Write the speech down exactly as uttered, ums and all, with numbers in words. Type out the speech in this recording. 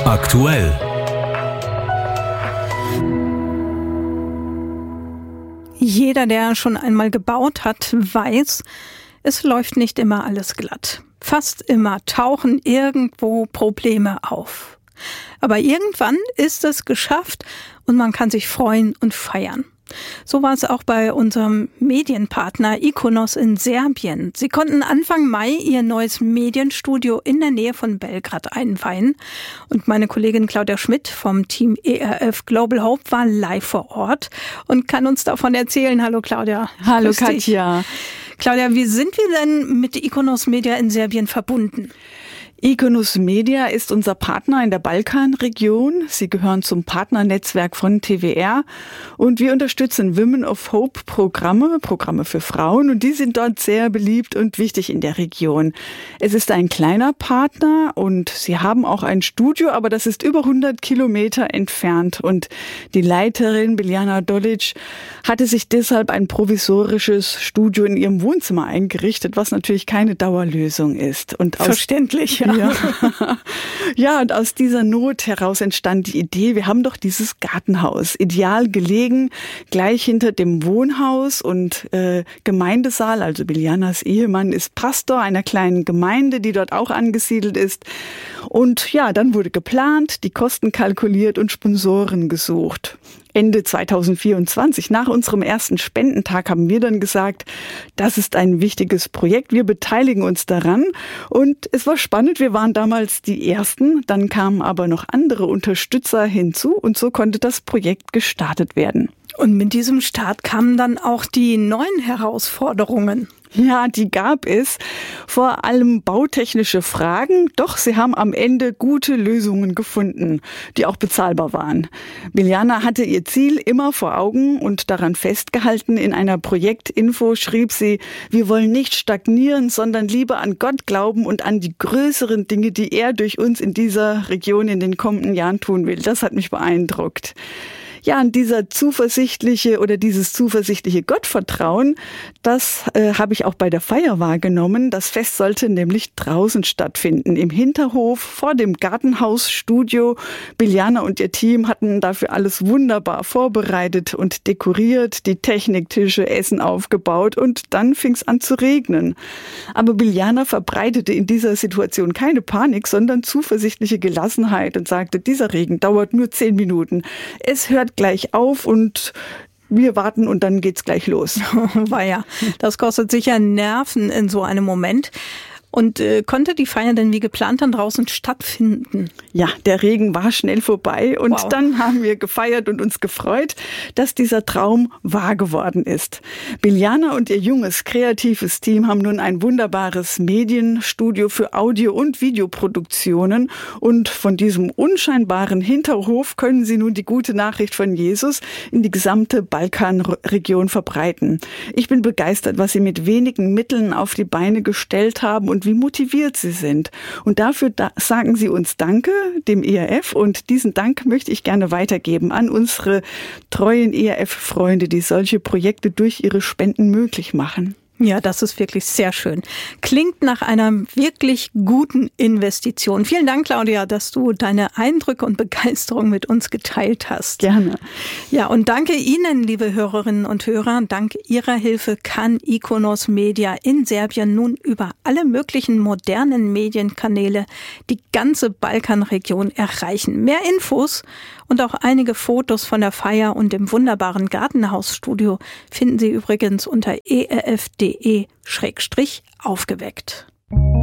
Aktuell. Jeder, der schon einmal gebaut hat, weiß, es läuft nicht immer alles glatt. Fast immer tauchen irgendwo Probleme auf. Aber irgendwann ist es geschafft und man kann sich freuen und feiern. So war es auch bei unserem Medienpartner Ikonos in Serbien. Sie konnten Anfang Mai ihr neues Medienstudio in der Nähe von Belgrad einweihen. Und meine Kollegin Claudia Schmidt vom Team E R F Global Hope war live vor Ort und kann uns davon erzählen. Hallo Claudia. Hallo Katja. Claudia, wie sind wir denn mit Ikonos Media in Serbien verbunden? Ikonos Media ist unser Partner in der Balkanregion. Sie gehören zum Partnernetzwerk von T W R und wir unterstützen Women of Hope Programme, Programme für Frauen, und die sind dort sehr beliebt und wichtig in der Region. Es ist ein kleiner Partner und sie haben auch ein Studio, aber das ist über hundert Kilometer entfernt, und die Leiterin Biljana Dolic hatte sich deshalb ein provisorisches Studio in ihrem Wohnzimmer eingerichtet, was natürlich keine Dauerlösung ist. Und aus Verständlich, ja. Ja. ja, und aus dieser Not heraus entstand die Idee, wir haben doch dieses Gartenhaus, ideal gelegen, gleich hinter dem Wohnhaus und äh, Gemeindesaal. Also Biljanas Ehemann ist Pastor einer kleinen Gemeinde, die dort auch angesiedelt ist. Und ja, dann wurde geplant, die Kosten kalkuliert und Sponsoren gesucht. Ende zweitausendvierundzwanzig, nach unserem ersten Spendentag, haben wir dann gesagt, das ist ein wichtiges Projekt, wir beteiligen uns daran. Und es war spannend, wir waren damals die Ersten, dann kamen aber noch andere Unterstützer hinzu und so konnte das Projekt gestartet werden. Und mit diesem Start kamen dann auch die neuen Herausforderungen. Ja, die gab es. Vor allem bautechnische Fragen. Doch sie haben am Ende gute Lösungen gefunden, die auch bezahlbar waren. Biljana hatte ihr Ziel immer vor Augen und daran festgehalten. In einer Projektinfo schrieb sie, wir wollen nicht stagnieren, sondern lieber an Gott glauben und an die größeren Dinge, die er durch uns in dieser Region in den kommenden Jahren tun will. Das hat mich beeindruckt. Ja, und dieser zuversichtliche oder dieses zuversichtliche Gottvertrauen, das äh, habe ich auch bei der Feier wahrgenommen. Das Fest sollte nämlich draußen stattfinden, im Hinterhof vor dem Gartenhausstudio. Biljana und ihr Team hatten dafür alles wunderbar vorbereitet und dekoriert, die Techniktische, Essen aufgebaut, und dann fing es an zu regnen. Aber Biljana verbreitete in dieser Situation keine Panik, sondern zuversichtliche Gelassenheit und sagte, dieser Regen dauert nur zehn Minuten. Es hört gleich auf und wir warten und dann geht's gleich los. Weia, das kostet sicher Nerven in so einem Moment. Und äh, konnte die Feier denn wie geplant dann draußen stattfinden? Ja, der Regen war schnell vorbei und wow. Dann haben wir gefeiert und uns gefreut, dass dieser Traum wahr geworden ist. Biljana und ihr junges, kreatives Team haben nun ein wunderbares Medienstudio für Audio- und Videoproduktionen, und von diesem unscheinbaren Hinterhof können sie nun die gute Nachricht von Jesus in die gesamte Balkanregion verbreiten. Ich bin begeistert, was sie mit wenigen Mitteln auf die Beine gestellt haben und wie motiviert sie sind. Und dafür da sagen sie uns Danke, dem E R F. Und diesen Dank möchte ich gerne weitergeben an unsere treuen E R F-Freunde, die solche Projekte durch ihre Spenden möglich machen. Ja, das ist wirklich sehr schön. Klingt nach einer wirklich guten Investition. Vielen Dank, Claudia, dass du deine Eindrücke und Begeisterung mit uns geteilt hast. Gerne. Ja, und danke Ihnen, liebe Hörerinnen und Hörer. Dank Ihrer Hilfe kann Ikonos Media in Serbien nun über alle möglichen modernen Medienkanäle die ganze Balkanregion erreichen. Mehr Infos und auch einige Fotos von der Feier und dem wunderbaren Gartenhausstudio finden Sie übrigens unter e r f punkt d e schrägstrich aufgeweckt.